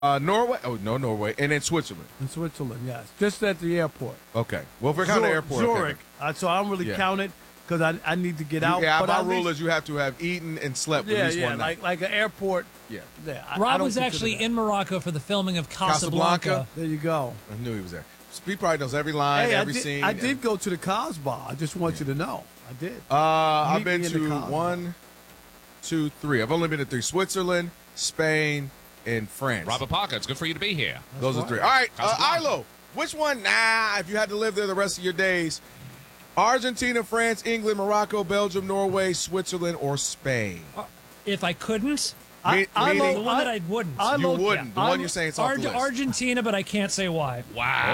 Norway. Oh, no, Norway. And then Switzerland. In Switzerland, yes. Just at the airport. Okay. Well, if we're counting the airport. Zurich. Okay. So I don't really count it because I need to get out. Yeah, but my rule is you have to have eaten and slept at least one night. like an airport. Yeah. Rob was actually in Morocco for the filming of Casablanca. There you go. I knew he was there. He probably knows every line, every scene. I did go to the Casbah. I just want you to know. I did. I've been to 1, 2, 3. I've only been to 3. Switzerland, Spain, and France. Rob Apaka, it's good for you to be here. Those are 3. All right, Ilo, which one? If you had to live there the rest of your days, Argentina, France, England, Morocco, Belgium, Norway, Switzerland, or Spain? If I couldn't, the one that I wouldn't. You wouldn't. The one you're saying is off the list. Argentina, but I can't say why.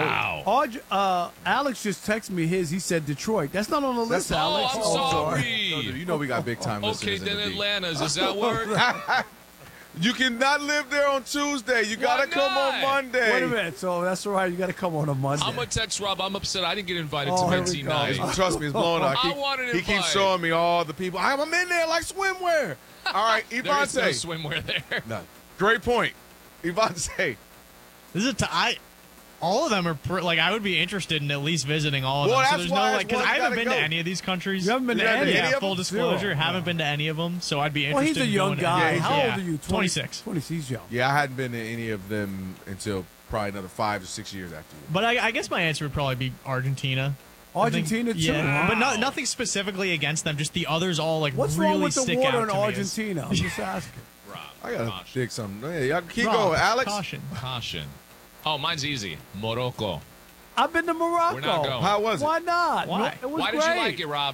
Wow. Alex just texted me his. He said Detroit. That's not on the list, Alex. I'm sorry. No, dude, you know we got big time listeners. Okay, then Atlanta. Does that work? You cannot live there on Tuesday. You got to come on Monday. Wait a minute. So that's all right. You got to come on a Monday. I'm going to text Rob. I'm upset I didn't get invited to Mentee Night. Trust me, it's blown up. He keeps showing me all the people. I'm in there like swimwear. All right, Ivante. There is no swimwear there. No. Great point. Ivante. This is all of them are I would be interested in at least visiting all of them. So there's no because I haven't been to any of these countries. You haven't been to any of them? Full disclosure, haven't been to any of them. So I'd be interested. Well, he's a young guy. How old are you? 26. 26. He's young. Yeah, I hadn't been to any of them until probably another 5 or 6 years after you. But I guess my answer would probably be Argentina. Argentina too. Yeah, but nothing specifically against them. Just the others all What's really wrong with the stick water out in to me Argentina? I'm just asking. Rob, I gotta dig something. Yeah, y'all keep Rob, going, Alex. Caution. Oh, mine's easy. Morocco. I've been to Morocco. We're not going. How was it? Why not? Why? It was Why did great. you like it, Rob?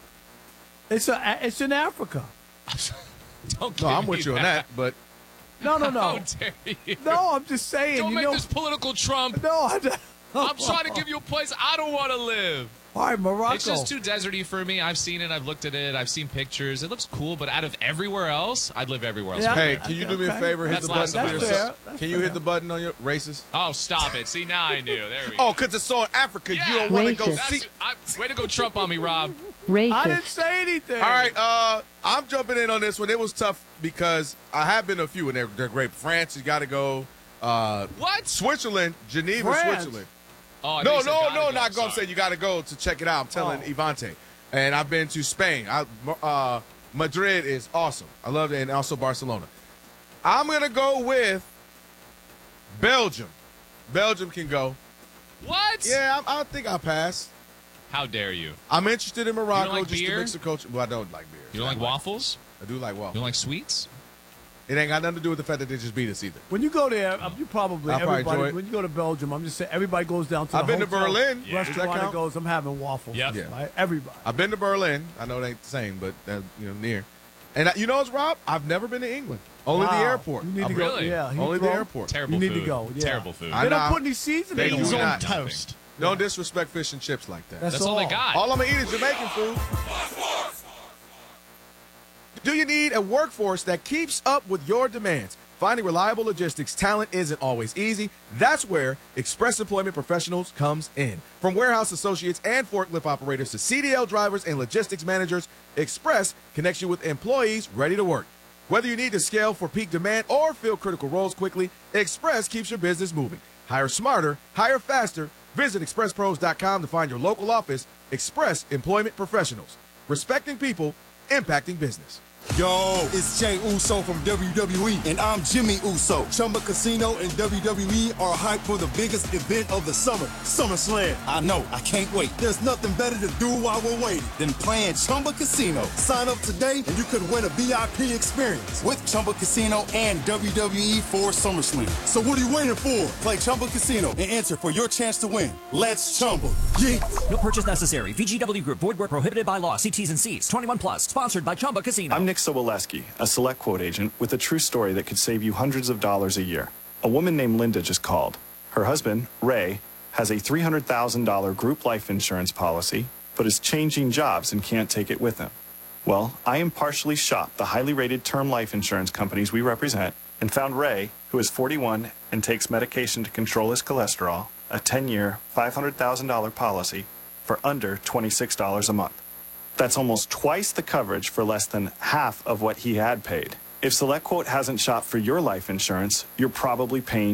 It's in Africa. Don't No, I'm give with me you on that, but No. How dare you? No, I'm just saying. Don't make this political Trump. No, I'm trying to give you a place I don't want to live. All right, Morocco. It's just too deserty for me. I've seen it. I've looked at it. I've seen pictures. It looks cool, but out of everywhere else, I'd live everywhere else. Yeah. hey, can you do me a favor? Hit the button That's on fair. yourself. That's Can you hit the button on your racist? Oh, stop it. See, now I knew. There we go. Oh, because it's so in Africa. Yeah. You don't want to go That's- see. way to go Trump on me, Rob. I didn't say anything. All right, I'm jumping in on this one. It was tough because I have been to a few, and they're great. France, you got to go. What? Switzerland, Geneva, France. Switzerland. Oh, No, not not go. I'm saying you got to go to check it out. I'm telling Ivante. And I've been to Spain. Madrid is awesome. I love it, and also Barcelona. I'm going to go with Belgium. Belgium can go. What? Yeah, I think I'll pass. How dare you? I'm interested in Morocco like just beer? to mix the culture. Well, I don't like beer. You don't like waffles? I do like waffles. You don't like sweets? It ain't got nothing to do with the fact that they just beat us either. When you go there, you probably I'll probably everybody. enjoy it. When you go to Belgium, I'm just saying everybody goes down to. I've the been to hotel Berlin. Yeah. Restaurant Does that and count? goes. I'm having waffles. Yep. Yeah. Right? Everybody. I've been to Berlin. I know it ain't the same, but near. And you know what's Rob? I've never been to England. Only the Wow. airport. You need to go. Really? Yeah. Only the Heathrow. airport. Terrible You need food. to go. Yeah. Terrible food. I They know. don't put any seasoning. They in do Beans it. on not. toast. Don't disrespect fish and chips like that. That's all they got. All I'm going to eat is Jamaican food. Do you need a workforce that keeps up with your demands? Finding reliable logistics talent isn't always easy. That's where Express Employment Professionals comes in. From warehouse associates and forklift operators to CDL drivers and logistics managers, Express connects you with employees ready to work. Whether you need to scale for peak demand or fill critical roles quickly, Express keeps your business moving. Hire smarter, hire faster. Visit expresspros.com to find your local office. Express Employment Professionals. Respecting people, impacting business. Yo, it's Jay Uso from WWE, and I'm Jimmy Uso. Chumba Casino and WWE are hyped for the biggest event of the summer, SummerSlam. I know, I can't wait. There's nothing better to do while we're waiting than playing Chumba Casino. Sign up today, and you could win a VIP experience with Chumba Casino and WWE for SummerSlam. So what are you waiting for? Play Chumba Casino and enter for your chance to win. Let's Chumba. Yeah. No purchase necessary. VGW Group. Void where prohibited by law. See T's and C's. 21 plus. Sponsored by Chumba Casino. I'm Nick Soboleski, a select quote agent with a true story that could save you hundreds of dollars a year. A woman named Linda just called. Her husband, Ray, has a $300,000 group life insurance policy, but is changing jobs and can't take it with him. Well, I impartially shopped the highly rated term life insurance companies we represent and found Ray, who is 41 and takes medication to control his cholesterol, a 10-year, $500,000 policy for under $26 a month. That's almost twice the coverage for less than half of what he had paid. If SelectQuote hasn't shopped for your life insurance, you're probably paying